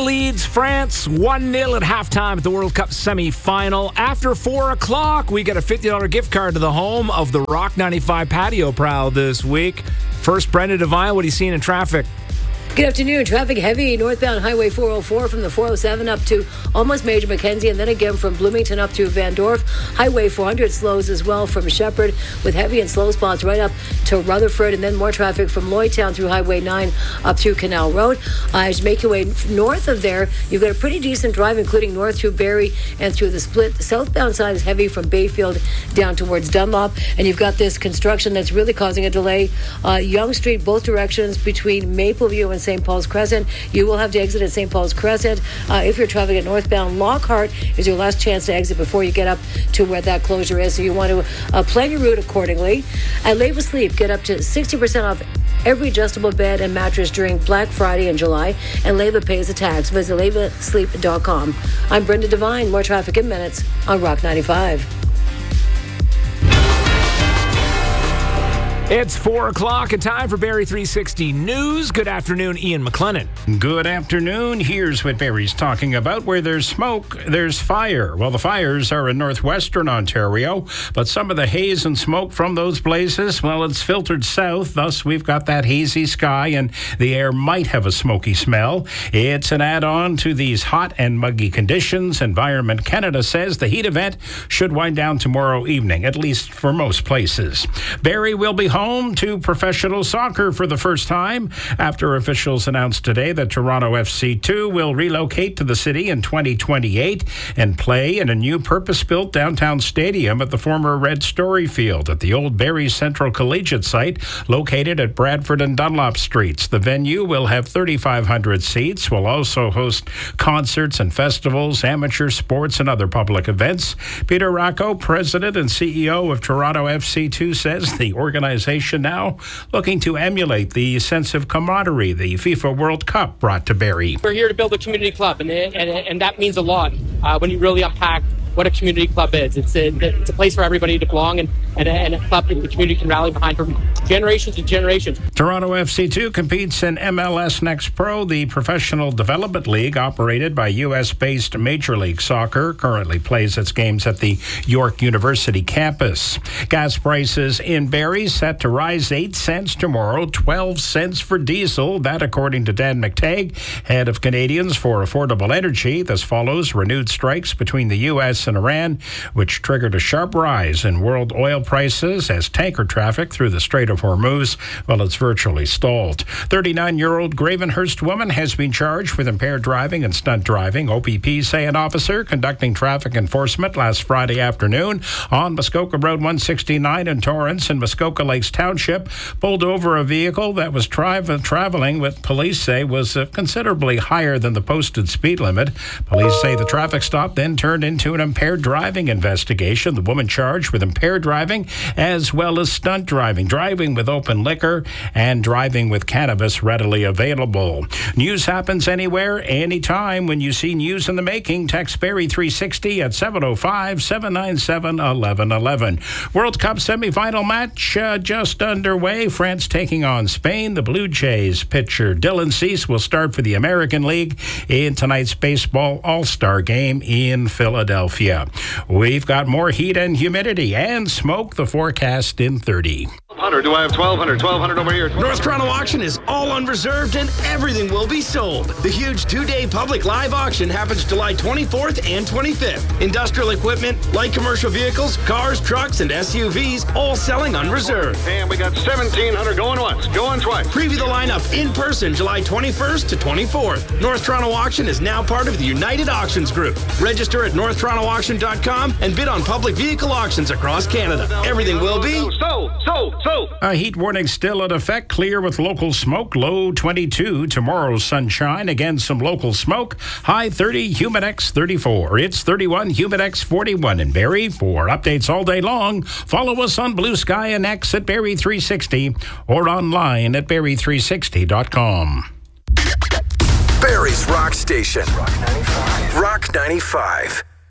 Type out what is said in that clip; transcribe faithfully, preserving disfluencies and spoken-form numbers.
leads France one nil at halftime at the World Cup semi-final. After four o'clock, we get a fifty dollars gift card to the home of the Rock ninety-five Patio Prowl this week. First, Brenda Devine, what are you seeing in traffic? Good afternoon. Traffic heavy northbound Highway four oh four from the four oh seven up to almost Major Mackenzie, and then again from Bloomington up to Van Dorp. Highway four hundred slows as well from Shepherd with heavy and slow spots right up to Rutherford, and then more traffic from Lloydtown through Highway nine up through Canal Road. Uh, as you make your way north of there, you've got a pretty decent drive, including north through Barrie and through the Split. The southbound side is heavy from Bayfield down towards Dunlop, and you've got this construction that's really causing a delay. Uh, Yonge Street, both directions between Mapleview and Saint Paul's Crescent. You will have to exit at Saint Paul's Crescent. Uh, if you're traveling at northbound, Lockhart is your last chance to exit before you get up to where that closure is. So you want to uh, plan your route accordingly. At Leva Sleep, get up to sixty percent off every adjustable bed and mattress during Black Friday in July, and Leva pays the tax. Visit leva sleep dot com. I'm Brenda Devine. More traffic in minutes on Rock ninety-five. It's four o'clock and time for Barrie three sixty News. Good afternoon, Ian McLennan. Good afternoon. Here's what Barrie's talking about. Where there's smoke, there's fire. Well, the fires are in northwestern Ontario, but some of the haze and smoke from those places, well, it's filtered south. Thus, we've got that hazy sky, and the air might have a smoky smell. It's an add-on to these hot and muggy conditions. Environment Canada says the heat event should wind down tomorrow evening, at least for most places. Barrie will be home to professional soccer for the first time after officials announced today that Toronto F C two will relocate to the city in twenty twenty-eight and play in a new purpose-built downtown stadium at the former Red Story Field at the old Barrie Central Collegiate site located at Bradford and Dunlop Streets. The venue will have thirty-five hundred seats, will also host concerts and festivals, amateur sports, and other public events. Peter Racco, president and C E O of Toronto F C two, says the organization now looking to emulate the sense of camaraderie the FIFA World Cup brought to Barrie. We're here to build a community club, and and, and that means a lot uh, when you really unpack what a community club is. It's a, it's a place for everybody to belong, and, and, a, and a club that the community can rally behind for generations and generations. Toronto F C two competes in M L S Next Pro, the professional development league operated by U S-based Major League Soccer. Currently plays its games at the York University campus. Gas prices in Barrie set to rise eight cents tomorrow, twelve cents for diesel. That according to Dan McTagg, head of Canadians for Affordable Energy. This follows renewed strikes between the U S and Iran, which triggered a sharp rise in world oil prices as tanker traffic through the Strait of Hormuz, well, it's virtually stalled. thirty-nine-year-old Gravenhurst woman has been charged with impaired driving and stunt driving. O P P say an officer conducting traffic enforcement last Friday afternoon on Muskoka Road one sixty-nine in Torrance in Muskoka Lakes Township pulled over a vehicle that was tri- traveling what police say was uh, considerably higher than the posted speed limit. Police say the traffic stop then turned into an impaired driving investigation. The woman charged with impaired driving as well as stunt driving, driving with open liquor, and driving with cannabis readily available. News happens anywhere, anytime. When you see news in the making, text Barrie three sixty at seven oh five, seven nine seven, one one one one. World Cup semifinal match uh, just underway. France taking on Spain. The Blue Jays pitcher Dylan Cease will start for the American League in tonight's baseball all-star game in Philadelphia. We've got more heat and humidity and smoke. The forecast in thirty. Hunter, do I have twelve hundred? twelve hundred over here. North Toronto Auction is all unreserved and everything will be sold. The huge two-day public live auction happens July twenty-fourth and twenty-fifth. Industrial equipment, light commercial vehicles, cars, trucks, and S U Vs, all selling unreserved. And we got seventeen hundred going once, going twice. Preview the lineup in person July twenty-first to twenty-fourth. North Toronto Auction is now part of the United Auctions Group. Register at north toronto auction dot com and bid on public vehicle auctions across Canada. Everything will be so, so, so. A heat warning still in effect. Clear with local smoke. Low twenty-two. Tomorrow's sunshine. Again, some local smoke. High thirty. Humidex thirty-four. It's thirty-one. Humidex forty-one in Barrie. For updates all day long, follow us on Blue Sky and X at Barrie three sixty or online at barrie three sixty dot com. Barrie's Rock Station. Rock ninety-five. Rock ninety-five.